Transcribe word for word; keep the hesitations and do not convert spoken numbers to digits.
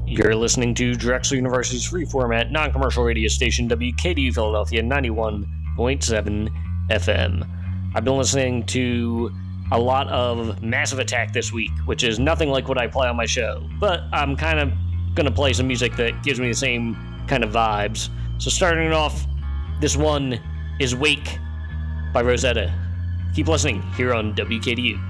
You're listening to Drexel University's free format, non-commercial radio station, W K D U Philadelphia, ninety-one point seven F M. I've been listening to a lot of Massive Attack this week, which is nothing like what I play on my show, but I'm kind of going to play some music that gives me the same kind of vibes. So starting off, this one is Wake by Rosetta. Keep listening here on W K D U.